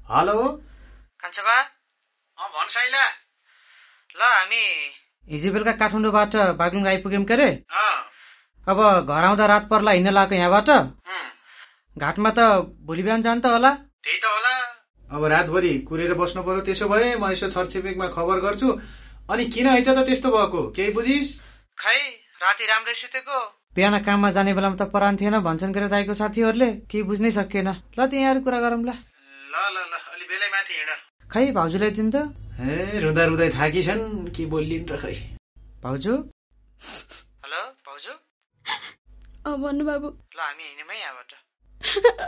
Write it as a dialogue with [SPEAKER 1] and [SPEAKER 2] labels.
[SPEAKER 1] Hello
[SPEAKER 2] कान्छा बा
[SPEAKER 1] भन साइला।
[SPEAKER 2] ल हामी हिजो बेलुका काठमाडौँबाट बागलुङ आइपुग्यौं के अरे। अब घर आउँदा रात पर्ला हिँड्न लागेको यहाँबाट। घाटमा त भोलि बिहान जान्छ होला।
[SPEAKER 1] त्यही त होला। अब रातभरि कुरेर बस्नु पर्यो। त्यसो भए म यसो छरछिमेकमा खबर गर्छु। अनि किन आइज त त्यस्तो भएको, केही बुझिस्?
[SPEAKER 2] खै राति राम्रै सुतेको, बिहान काममा जाने बेलामा त परान थिएन भन्छन् के दाइको साथीहरूले। केही बुझ्नै सकिएन। ल त्यहाँहरु कुरा गरौँ ल।
[SPEAKER 1] ल अलि बेलै माथि हिँड।
[SPEAKER 2] खै भाउजूलाई दिन त।
[SPEAKER 1] ए रुँदा रुँदै थाकी छन्, के बोलिन् र खै।
[SPEAKER 2] भाउजू हेलो भाउजू।
[SPEAKER 3] भन्नु बाबु।
[SPEAKER 2] ल हामी हिँड्यौँ है यहाँबाट।